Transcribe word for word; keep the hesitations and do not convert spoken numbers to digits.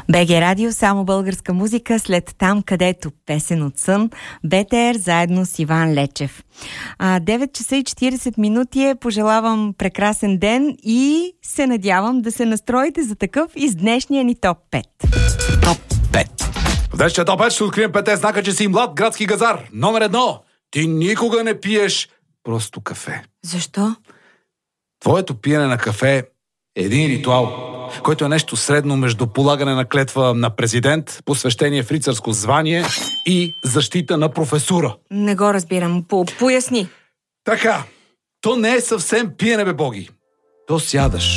БГ Радио, само българска музика, след Там, където песен от сън, БТР заедно с Иван Лечев. А, девет часа и четиридесет минути е, пожелавам прекрасен ден и се надявам да се настроите за такъв из днешния ни топ пет. Топ пет. В днешния топ пет ще открием пете знака, че си млад градски газар. Номер едно. Ти никога не пиеш просто кафе. Защо? Твоето пиене на кафе е един ритуал, който е нещо средно между полагане на клетва на президент, посвещение в рицарско звание и защита на професура. Не го разбирам. По- поясни. Така, то не е съвсем пиене, бе, боги. То сядаш,